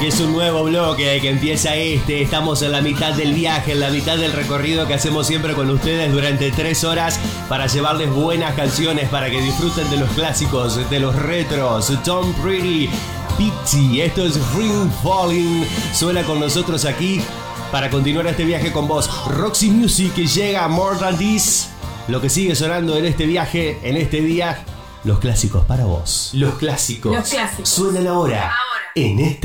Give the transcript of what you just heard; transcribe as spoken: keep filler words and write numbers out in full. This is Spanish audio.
Empieza un nuevo bloque que empieza este. Estamos en la mitad del viaje, en la mitad del recorrido que hacemos siempre con ustedes durante tres horas para llevarles buenas canciones, para que disfruten de los clásicos, de los retros. Tom Pretty, Pixie, esto es Ring Falling. Suena con nosotros aquí para continuar este viaje con vos. Roxy Music llega a More Than This. Lo que sigue sonando en este viaje, en este día, los clásicos para vos. Los clásicos, Los clásicos. suenan ahora, ahora. en este